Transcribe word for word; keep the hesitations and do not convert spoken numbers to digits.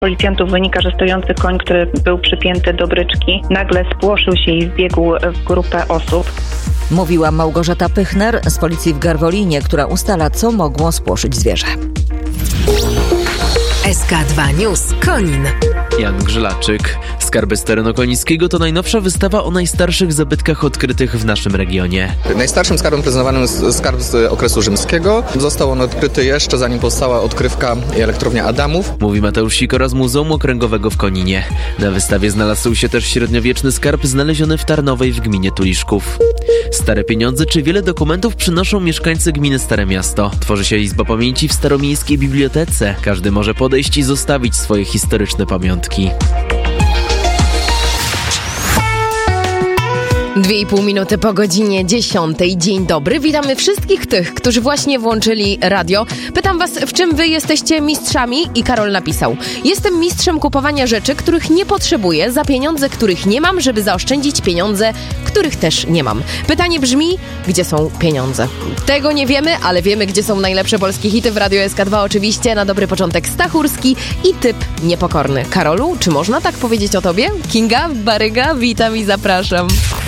policjantów wynika, że stojący koń, który był przypięty do bryczki, nagle spłoszył się i wbiegł w grupę osób. Mówiła Małgorzata Pychner z policji w Garwolinie, która ustala, co mogło spłoszyć zwierzę. S K dwa News Konin. Jan Grzelaczyk. Skarby z terenu konińskiego to najnowsza wystawa o najstarszych zabytkach odkrytych w naszym regionie. Najstarszym skarbem prezentowanym jest skarb z okresu rzymskiego. Został on odkryty jeszcze zanim powstała odkrywka i elektrownia Adamów. Mówi Mateusz Sikora z Muzeum Okręgowego w Koninie. Na wystawie znalazł się też średniowieczny skarb znaleziony w Tarnowej w gminie Tuliszków. Stare pieniądze czy wiele dokumentów przynoszą mieszkańcy gminy Stare Miasto. Tworzy się Izba Pamięci w Staromiejskiej Bibliotece. Każdy może podejść i zostawić swoje historyczne pamiątki. Dwie i pół minuty po godzinie dziesiątej. Dzień dobry. Witamy wszystkich tych, którzy właśnie włączyli radio. Pytam was, w czym wy jesteście mistrzami? I Karol napisał: jestem mistrzem kupowania rzeczy, których nie potrzebuję, za pieniądze, których nie mam, żeby zaoszczędzić pieniądze, których też nie mam. Pytanie brzmi, gdzie są pieniądze? Tego nie wiemy, ale wiemy, gdzie są najlepsze polskie hity w Radiu S K dwa. Oczywiście na dobry początek Stachurski i typ niepokorny. Karolu, czy można tak powiedzieć o tobie? Kinga, Baryga, witam i zapraszam.